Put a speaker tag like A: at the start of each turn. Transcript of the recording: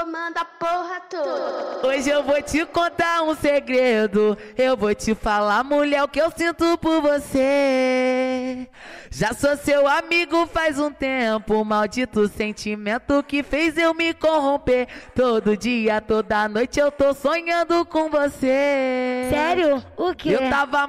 A: comando a porra toda.
B: Hoje eu vou te contar um segredo. Eu vou te falar, mulher, o que eu sinto por você. Já sou seu amigo faz um tempo. Maldito sentimento que fez eu me corromper. Todo dia, toda noite eu tô sonhando com você.
C: Sério? O quê?
B: Eu tava